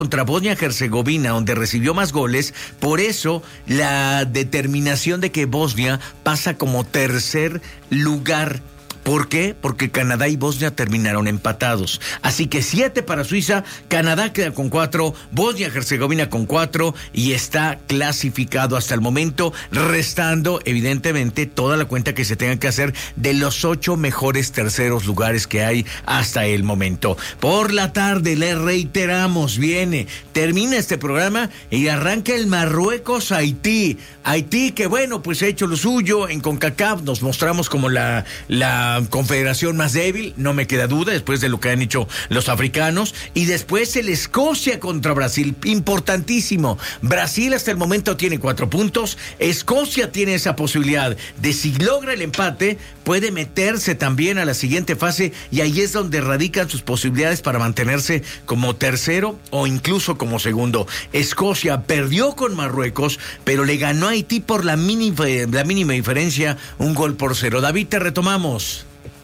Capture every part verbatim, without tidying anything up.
contra Bosnia-Herzegovina, donde recibió más goles. Por eso la determinación de que Bosnia pasa como tercer lugar. ¿Por qué? Porque Canadá y Bosnia terminaron empatados. Así que siete para Suiza, Canadá queda con cuatro, Bosnia-Herzegovina con cuatro y está clasificado hasta el momento, restando evidentemente toda la cuenta que se tenga que hacer de los ocho mejores terceros lugares que hay hasta el momento. Por la tarde, le reiteramos, viene, termina este programa y arranca el Marruecos-Haití. Haití que bueno, pues ha hecho lo suyo en CONCACAF, nos mostramos como la... la confederación más débil, no me queda duda, después de lo que han hecho los africanos, y después el Escocia contra Brasil, importantísimo. Brasil hasta el momento tiene cuatro puntos, Escocia tiene esa posibilidad de, si logra el empate, puede meterse también a la siguiente fase, y ahí es donde radican sus posibilidades para mantenerse como tercero o incluso como segundo. Escocia perdió con Marruecos, pero le ganó a Haití por la mínima, la mínima diferencia, un gol por cero. David, te retomamos.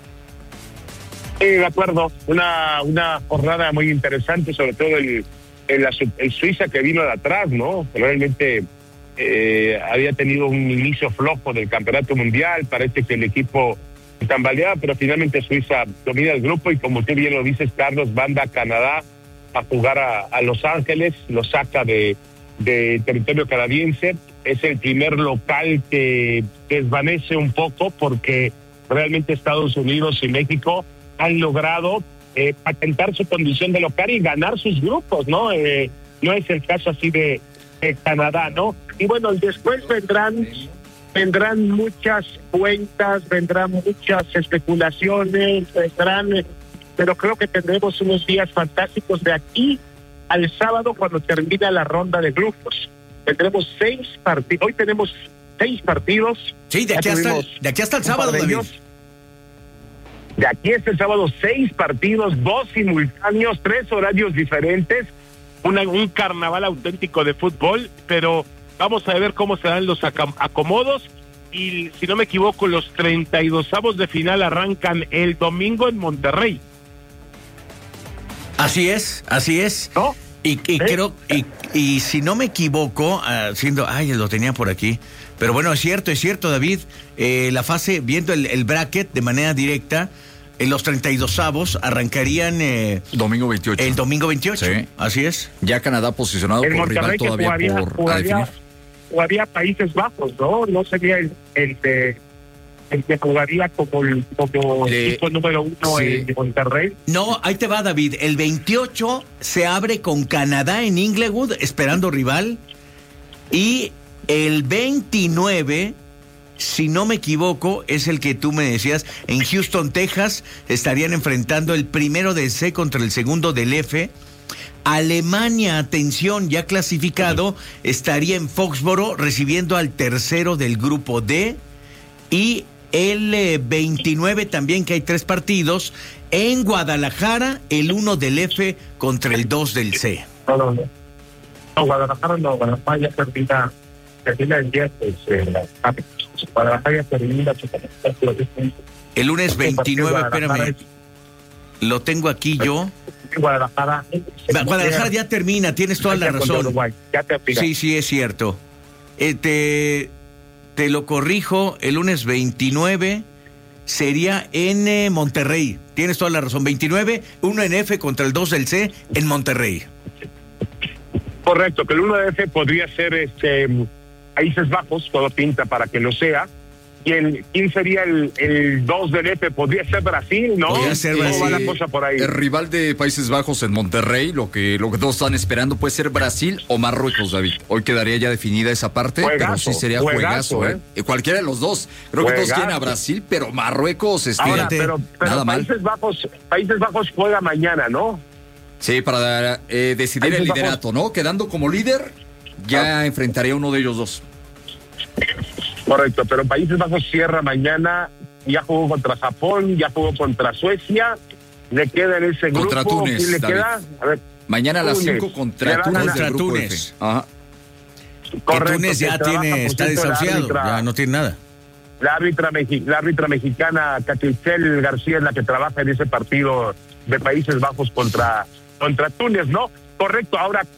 Sí, de acuerdo, una una jornada muy interesante, sobre todo el, el, el Suiza que vino de atrás, ¿no? Realmente eh, había tenido un inicio flojo del campeonato mundial, parece que el equipo tambaleaba, pero finalmente Suiza domina el grupo y como tú bien lo dices, Carlos, manda a Canadá a jugar a, a Los Ángeles, lo saca de, de territorio canadiense, es el primer local que, que desvanece un poco porque realmente Estados Unidos y México han logrado eh, patentar su condición de local y ganar sus grupos, ¿no? Eh, no es el caso así de, de Canadá, ¿no? Y bueno, después vendrán vendrán muchas cuentas, vendrán muchas especulaciones, vendrán, pero creo que tendremos unos días fantásticos de aquí al sábado cuando termina la ronda de grupos. Tendremos seis partidos, hoy tenemos seis partidos. Sí, de aquí, hasta el, de aquí hasta el sábado, David. De aquí hasta el sábado, seis partidos, dos simultáneos, tres horarios diferentes, una, un carnaval auténtico de fútbol, pero vamos a ver cómo se dan los acomodos y, si no me equivoco, los treinta y dosavos de final arrancan el domingo en Monterrey. Así es, así es. ¿No? Y, y ¿Eh? creo, y, y si no me equivoco, haciendo, ay, lo tenía por aquí, pero bueno, es cierto, es cierto, David, eh, la fase, viendo el, el bracket de manera directa, en los treinta y dosavos arrancarían eh, domingo veintiocho. El domingo veintiocho, sí. Así es. Ya Canadá posicionado el por Monterrey rival todavía jugaría, por jugaría, a definir. Jugaría Países Bajos, ¿no? No sería el, el de el que jugaría como el como Le, equipo número uno sí. en Monterrey. No, ahí te va, David. El veintiocho se abre con Canadá en Inglewood, esperando rival. Y el veintinueve, si no me equivoco, es el que tú me decías, en Houston, Texas, estarían enfrentando el primero del C contra el segundo del F. Alemania, atención, ya clasificado, estaría en Foxboro recibiendo al tercero del grupo D. Y el eh, veintinueve también, que hay tres partidos, en Guadalajara, el uno del F contra el dos del C. No, no, no. No, Guadalajara no, Guadalajara ya termina, termina el diez, pues, eh, Guadalajara ya termina. El lunes veintinueve, espérame, lo tengo aquí yo. Guadalajara. Guadalajara ya termina, tienes toda la razón. Ya termina. Sí, sí, es cierto. Eh, te, te lo corrijo, el lunes veintinueve sería en eh, Monterrey. Tienes toda la razón. veintinueve, uno en F contra el dos del C en Monterrey. Correcto, que el uno de F podría ser este Países Bajos, todo pinta para que lo sea. Y el, ¿quién sería el, el dos del F? Podría ser Brasil, ¿no? Podría ser Brasil. ¿Cómo va la cosa por ahí? El rival de Países Bajos en Monterrey, lo que lo que todos están esperando puede ser Brasil o Marruecos, David. Hoy quedaría ya definida esa parte, juegazo, pero sí sería juegazo, juegazo ¿eh? ¿eh? Cualquiera de los dos. Creo juegazo. que todos quieren a Brasil, pero Marruecos este, Ahora, pero, pero nada Países mal. Bajos, Países Bajos juega mañana, ¿no? Sí, para eh, decidir Países el liderato, Bajos. ¿no? Quedando como líder, ya ah. enfrentaría a uno de ellos dos. Correcto, pero Países Bajos cierra mañana, ya jugó contra Japón, ya jugó contra Suecia, le queda en ese grupo. Contra Túnez, ¿quién le David. queda? A ver, mañana a las cinco contra Túnez. Contra Túnez. Ajá. Correcto, Túnez ya tiene, está desahuciado, ya no tiene nada. La árbitra, la árbitra mexicana, Catilcel García, es la que trabaja en ese partido de Países Bajos contra, contra Túnez, ¿no? Correcto, ahora